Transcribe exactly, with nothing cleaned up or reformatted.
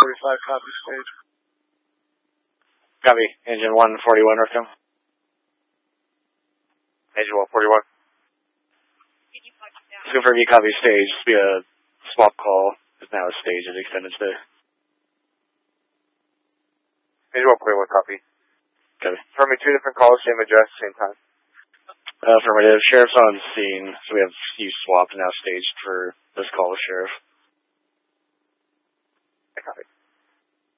forty-five, copy stage. Copy. Engine one forty-one, Northcom. Engine one forty-one. Just confirm you copy stage. This will be a swap call. It's now a stage at extended stay. Engine one forty-one, copy. Copy. Confirm me two different calls, same address, same time. Uh, affirmative. Sheriff's on scene, so we have you swapped and now staged for this call with Sheriff. I copy.